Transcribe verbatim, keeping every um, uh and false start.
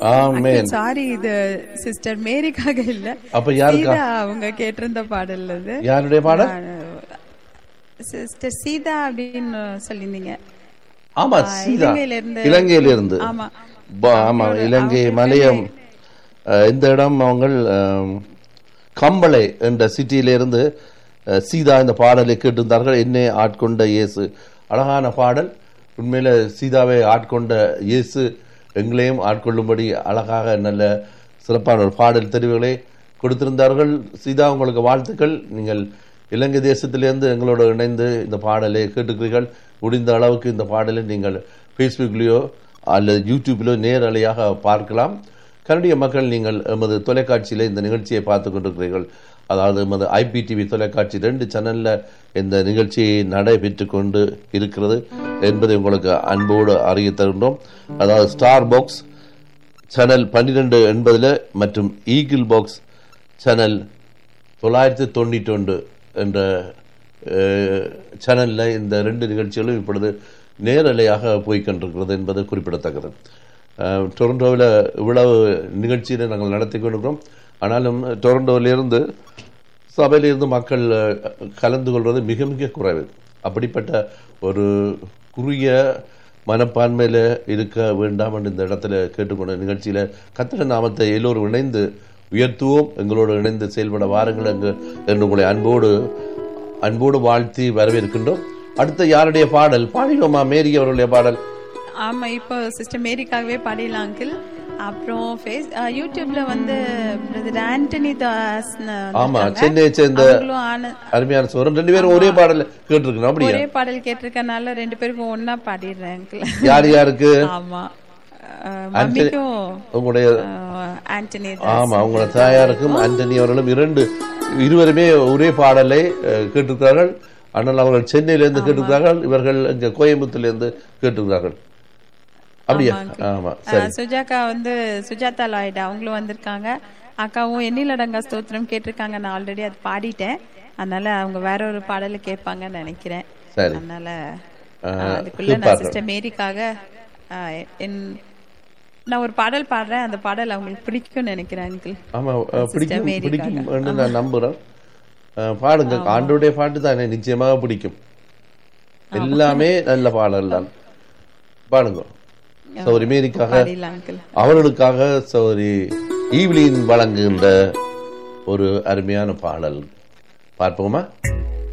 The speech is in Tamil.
ஆமென். சாரி, இது சிஸ்டர் மேரிக்காக இல்ல, அப்ப யாருக்கா? சீதா அவங்க கேட்டிருந்த பாடல் அது. யாருடைய பாடல்? சிஸ்டர் சீதா அப்படின்னு சொல்லியிருந்தீங்க. ஆமா, ஆ, சீதா இலங்கையில இருந்து. இலங்கையில இருந்து. ஆமா ப- ஆமா, அவங்களோட- இலங்கை அவங்க மலையம் அஹ், இந்த இடம் அவங்க அஹ், கம்பளை என்ற சிட்டியிலிருந்து அஹ், சீதா இந்த பாடலை கேட்டிருந்தார்கள். என்னை ஆட்கொண்ட இயேசு. அழகான பாடல். உண்மையில சீதாவை ஆட்கொண்ட இயேசு எங்களையும் ஆட்கொள்ளும்படி அழகாக நல்ல சிறப்பான ஒரு பாடல் தெரிவுகளை கொடுத்திருந்தார்கள். சீதா, உங்களுக்கு வாழ்த்துக்கள். நீங்கள் இலங்கை தேசத்திலிருந்து எங்களோடு இணைந்து இந்த பாடலை கேட்டுக்கிறீர்கள். முடிந்த அளவுக்கு இந்த பாடலை நீங்கள் ஃபேஸ்புக்லேயோ அல்லது யூடியூப்லேயோ நேரலையாக பார்க்கலாம். கனடிய மக்கள், நீங்கள் எமது தொலைக்காட்சியில் இந்த நிகழ்ச்சியை பார்த்து கொண்டிருக்கிறீர்கள். அதாவது எமது ஐபிடிவி தொலைக்காட்சி ரெண்டு சேனலில் இந்த நிகழ்ச்சி நடைபெற்று கொண்டு இருக்கிறது என்பதை உங்களுக்கு அன்போடு அறிய தருகின்றோம். அதாவது ஸ்டார் பாக்ஸ் சேனல் பன்னிரெண்டு எண்பதில் மற்றும் ஈகிள் பாக்ஸ் சேனல் தொள்ளாயிரத்தி தொண்ணூற்றி ஒன்று என்ற சேனலில் இந்த ரெண்டு நிகழ்ச்சிகளும் இப்பொழுது நேரலையாக போய்கொண்டிருக்கிறது என்பது குறிப்பிடத்தக்கது. டொரண்டோவில் இவ்வளவு நிகழ்ச்சியை நாங்கள் நடத்தி கொண்டிருக்கிறோம். ஆனாலும் டொரண்டோவிலிருந்து சபையிலிருந்து மக்கள் கலந்து கொள்வது மிக மிக குறைவு. அப்படிப்பட்ட ஒரு குறுகிய மனப்பான்மையில் இருக்க வேண்டாம் என்று இந்த இடத்துல கேட்டுக்கொண்ட நிகழ்ச்சியில் கர்த்தருடைய நாமத்தை எல்லோரும் இணைந்து உயர்த்துவோம். எங்களோடு இணைந்து செயல்பட வாருங்கள் எங்கு என்று உங்களை அன்போடு அன்போடு வாழ்த்தி வரவேற்கின்றோம். அடுத்த யாருடைய பாடல் பாடினோமா? மேரி அவர்களுடைய பாடல். ஆமா, இப்போ சிஸ்டர் மேரிக்காகவே பாடிடலாம் அங்கிள். அப்புறம் ஃபேஸ் யூடியூப்ல வந்து பிரதர் ஆண்டனி தாஸ், ஆமா, சென்னையை சேர்ந்த அருமையான சோரன், ரெண்டு பேரும் ஒரே பாடல் கேட்டிருக்கணும். அப்படியே ஒரே பாடல் கேட்டிருக்கனால ரெண்டு பேருக்கும் ஒன்னா பாடிடுறேன் அங்கிள். யார் யாருக்கு? ஆமா, மம்மிக்கும் உங்களுடைய ஆண்டனி. ஆமா, உங்களோட தாயாருக்கும் ஆண்டனி அவர்களும் இரண்டு இருவருமே ஒரே பாடலை கேட்டிருக்கிறார்கள். ஆனால் அவர்கள் சென்னையிலிருந்து கேட்டிருக்கிறார்கள், இவர்கள் இங்க கோயம்புத்தூர்ல கேட்டிருக்கிறார்கள். அப்படியா? ஆமா, சரி. சுஜாக்கா வந்து சுஜாதா லாய்டா அவங்களும் வந்திருக்காங்க. அக்காவும் எண்ணிலடங்கா ஸ்தோத்திரம் கேட்டிருக்காங்க. நான் ஆல்ரெடி அது பாடிட்டேன், அதனால அவங்க வேற ஒரு பாடல கேட்பாங்கன்னு நினைக்கிறேன். சரி, அதனால அதுக்குள்ள நான் சிஸ்டர் மேரிக்காக நான் ஒரு பாடல் பாடுறேன். அந்த பாடல் அவங்களுக்கு பிடிக்கும்னு நினைக்கிறேன் அங்கிள். ஆமா, பிடிக்கும் பிடிக்கும் நான் நம்புறேன். பாடுங்க, ஆண்டோடைய பாட்டு தானே, நிச்சயமாக பிடிக்கும். எல்லாமே நல்ல பாடல் தான். பாடுங்க. சௌரி மேரிக்காக, அவர்களுக்காக சௌரி ஈவ்லின் வழங்குகின்ற ஒரு அருமையான பாடல் பார்ப்போமா?